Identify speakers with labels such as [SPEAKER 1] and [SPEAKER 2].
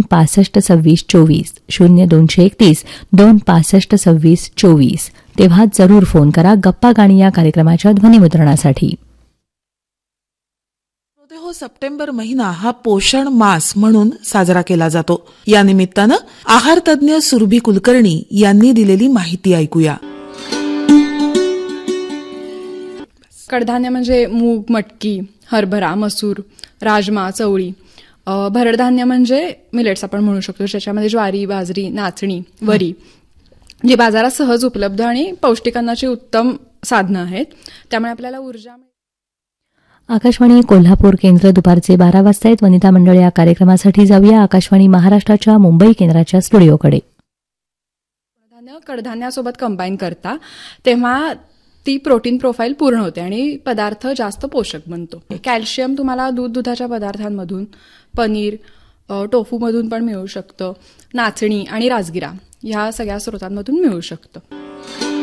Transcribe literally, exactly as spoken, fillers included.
[SPEAKER 1] पासष्ट सव्वीस चोवीस शून्य दोनशे एकतीस दोन पासष्ट सव्वीस चोवीस. तेव्हा जरूर फोन करा गप्पा गाणी या कार्यक्रमाच्या ध्वनिमुद्रणासाठी.
[SPEAKER 2] हो, सप्टेंबर महिना हा पोषण मास म्हणून साजरा केला जातो. या निमित्तानं आहार तज्ञ सुरभी कुलकर्णी यांनी दिलेली माहिती ऐकूया.
[SPEAKER 3] कडधान्य म्हणजे मूग, मटकी, हरभरा, मसूर, राजमा, चवळी. भरडधान्य म्हणजे मिलेट्स आपण म्हणू शकतो, ज्याच्यामध्ये ज्वारी, बाजरी, नाचणी, वरी, जी बाजारात सहज उपलब्ध आणि पौष्टिक अन्नाची उत्तम साधनं आहेत. त्यामुळे आपल्याला ऊर्जा.
[SPEAKER 1] आकाशवाणी कोल्हापूर केंद्र दुपारचे बारा वाजता आहेत. वनिता मंडळ या कार्यक्रमासाठी जाऊया आकाशवाणी महाराष्ट्राच्या मुंबई केंद्राच्या स्टुडिओकडे.
[SPEAKER 3] कडधान्य कडधान्यासोबत कंबाईन करता तेव्हा ती प्रोटीन प्रोफाईल पूर्ण होते आणि पदार्थ जास्त पोषक बनतो. कॅल्शियम तुम्हाला दूध दुधाच्या पदार्थांमधून, पनीर, टोफूमधून पण मिळू शकतं. नाचणी आणि राजगिरा ह्या सगळ्या स्रोतांमधून मिळू शकतं.